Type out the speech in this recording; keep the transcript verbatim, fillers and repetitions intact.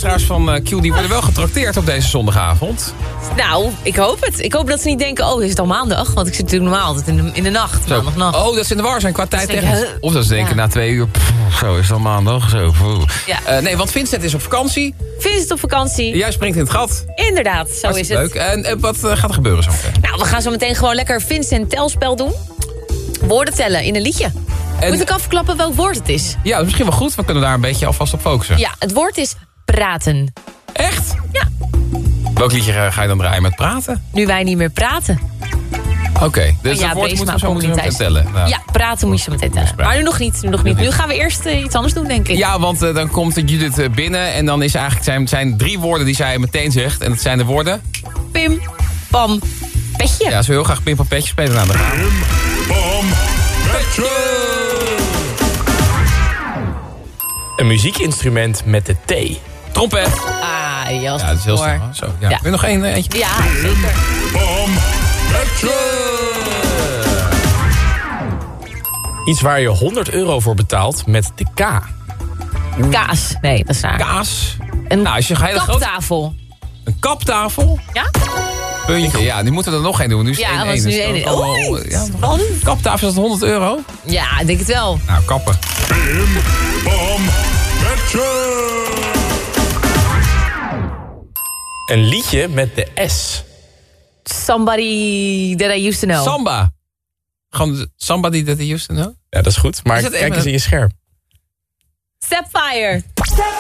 luisteraars van uh, Q... die worden wel getrakteerd op deze zondagavond. Nou, ik hoop het. Ik hoop dat ze niet denken, oh, is het al maandag? Want ik zit natuurlijk normaal altijd in de, in de nacht. Zo. Maandagnacht. Oh, dat ze in de war zijn qua tijd denken, technisch. Of dat ze denken ja. na twee uur... Pff, zo is het al maandag. Zo, ja. uh, nee, want Vincent is op vakantie. Vincent op vakantie. Jij springt in het gat. Inderdaad, zo Hartstikke is het. leuk. En uh, wat uh, gaat er gebeuren zo meteen? Nou, we gaan zo meteen gewoon lekker Vincent telspel doen. Woorden tellen in een liedje. En... Moet ik afklappen welk woord het is? Ja, dat is misschien wel goed. We kunnen daar een beetje alvast op focussen. Ja, het woord is praten. Echt? Ja. Welk liedje ga je dan draaien met praten? Nu wij niet meer praten. Oké, okay, dus ja, dat woord moeten we zo moeten we tellen. Nou, ja, praten moet je zo meteen tellen. Maar nu nog niet. Nu, nog niet. nu gaan we eerst uh, iets anders doen, denk ik. Ja, want uh, dan komt Judith uh, binnen. En dan is eigenlijk zijn, zijn drie woorden die zij meteen zegt. En dat zijn de woorden... Pim, pam, petje. Ja, ze wil heel graag Pim, pam, petje spelen. Nou, dan gaan we. Pim, pam, petje. Een muziekinstrument met de T. Trompet. Ah, jas. Ja, dat is heel snel. Zo, ja. Ja. Wil je nog één, eentje? Ja, zeker. Pam, petje. Iets waar je honderd euro voor betaalt met de K. Kaas. Nee, dat is raar. Kaas. Een Nou, als je hele grote... kaptafel. Een kaptafel. Ja? Puntje. Ja, nu moeten we er nog één doen. Nu is het Ja, één want één. nu één één. Oh, ja, spannend. kaptafel is dat honderd euro? Ja, ik denk het wel. Nou, kappen. Pim, pam, petje. Een liedje met de S. Somebody that I used to know. Samba. Gewoon somebody that he used to know? Ja, dat is goed. Maar Is het kijk even eens een- in je scherm. Sapphire.